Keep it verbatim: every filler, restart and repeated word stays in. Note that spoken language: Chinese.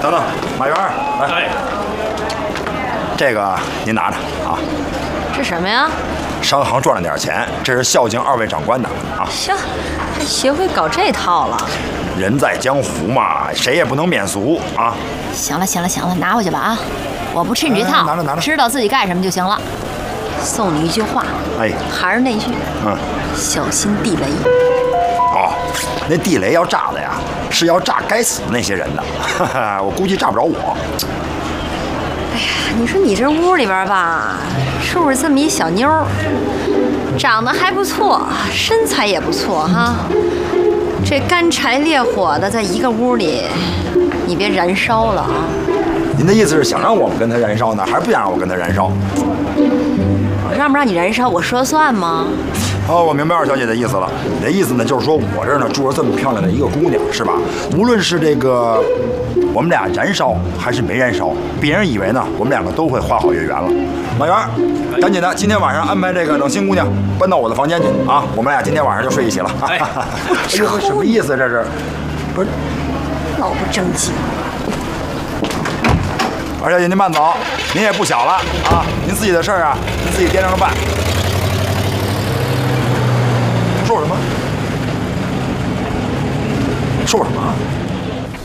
等等，马元，来， 哎， 这个您拿着啊。 这什么呀？ 商行赚了点钱，这是孝敬二位长官的啊。 行，还学会搞这套了。 人在江湖嘛，谁也不能免俗啊。 行了行了行了，拿回去吧啊！我不吃你这套， 哎拿着拿着知道自己干什么就行了。 送你一句话， 哎， 还是那句， 嗯， 小心地雷。 哦，那地雷要炸的呀，是要炸该死的那些人的，哈哈，我估计炸不着我。 你说你这屋里边吧，是不是这么一小妞儿，长得还不错，身材也不错哈？这干柴烈火的，在一个屋里，你别燃烧了啊！ 您的意思是想让我们跟他燃烧呢，还是不想让我跟他燃烧？ 我让不让你燃烧，我说了算吗？ 哦，我明白二小姐的意思了。你的意思呢，就是说我这儿呢住着这么漂亮的一个姑娘，是吧？无论是这个我们俩燃烧还是没燃烧，别人以为呢我们两个都会花好月圆了。马元，赶紧的，今天晚上安排这个冷心姑娘搬到我的房间去啊，我们俩今天晚上就睡一起了。哎，哎呦，什么意思这是？不是， 老不正经。 二小姐您慢走，您也不小了啊，您自己的事儿啊，您自己掂量着办。说什么？说什么？